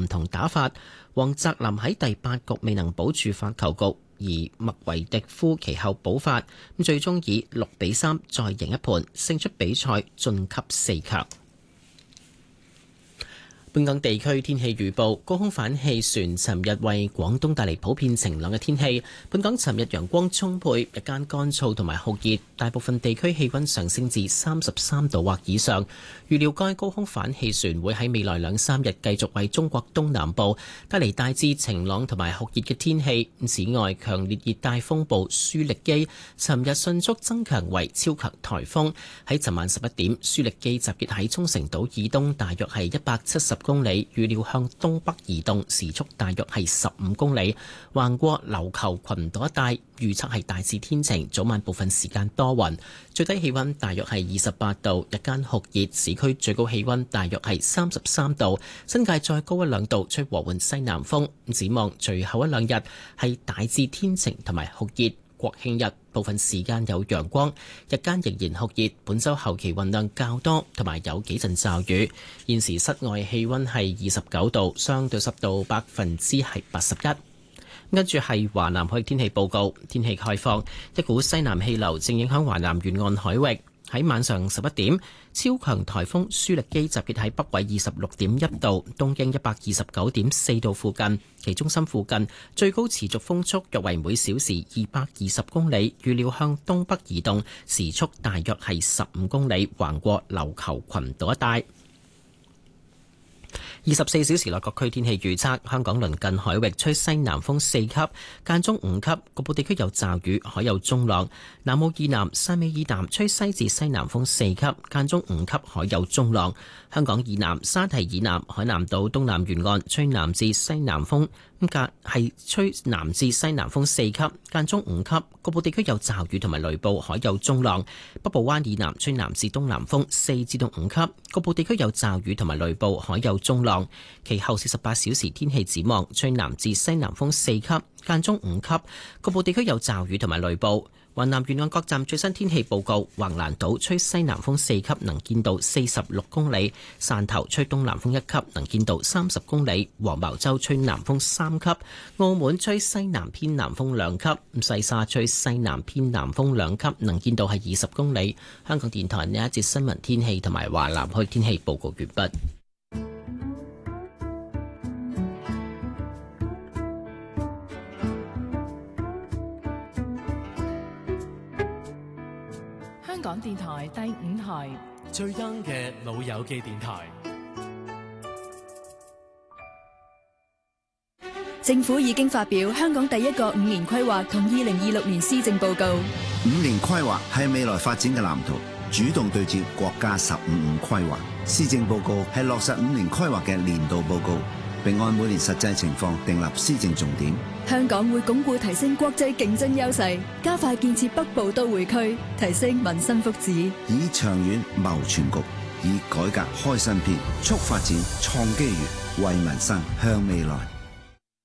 同打法。黃澤林喺第8局未能保住發球局，而麥維迪夫其後補發，最終以6-3再贏一盤，勝出比賽晉級4強。本港地區天氣預報，高空反氣旋尋日為廣東帶嚟普遍晴朗嘅天氣。本港尋日陽光充沛，日間乾燥同埋酷熱，大部分地區氣溫上升至33度或以上。預料該高空反氣旋會喺未來2-3日繼續為中國東南部帶嚟大致晴朗同埋酷熱嘅天氣。此外，強烈熱帶風暴舒力基尋日迅速增強為超強颱風，喺尋晚11點，舒力基集結喺沖繩島以東大約係170公里，預料向東北移動，時速大約係15公里，橫過琉球群島一帶。預測係大致天晴，早晚部分時間多雲，最低氣溫大約係28度，日間酷熱，市區最高氣溫大約係33度，新界再高1-2度，吹和緩西南風。展望隨後1-2日係大致天晴同埋酷熱。國慶日部分時間有陽光，日間仍然酷熱。本週後期雲量較多，同埋有幾陣驟雨。現時室外氣溫係29度，相對濕度81%。跟住係華南海域天氣報告，天氣概況，一股西南氣流正影響華南沿岸海域。喺晚上11點，超強颱風舒力基集結喺北緯26.1度、東經129.4度附近，其中心附近最高持續風速約為每小時220公里，預料向東北移動，時速大約係15公里，橫過琉球群島一帶。24小時內各區天氣預測：香港鄰近海域吹西南風4級，間中5級，局部地區有驟雨，海有中浪。南澳以南、汕尾以南吹西至西南風4級，間中5級，海有中浪。香港以南、沙堤以南、海南島東南沿岸吹南至西南風，係吹南至西南風4級，間中5級，局部地區有驟雨同埋雷暴，海有中浪。北部灣以南吹南至東南風4至5級，局部地區有驟雨同埋雷暴，海有中浪。其後48小時天氣展望，吹南至西南風4級，間中5級，局部地區有驟雨同埋雷暴。華南沿岸各站最新天氣報告：橫瀾島吹西南風4級，能見度46公里；汕頭吹東南風1級，能見度30公里；黃茅洲吹南風3級；澳門吹西南偏南風2級；西沙吹西南偏南風2級，能見度係20公里。香港電台呢一節新聞天氣同埋華南區天氣報告完畢。 香港電台第5台最 young 嘅老友記電台。 政府已經發表香港第一個5年規劃同2026年施政報告。 5年規劃係未來發展嘅藍圖，主動對接國家15規劃。施政報告係落實5年規劃嘅年度報告，並按每年實際情況訂立施政重點。 香港會鞏固提升國際競爭優勢，加快建設北部都會區，提升民生福祉， 以長遠謀全局，以改革開新篇，促發展創機遇，為民生向未來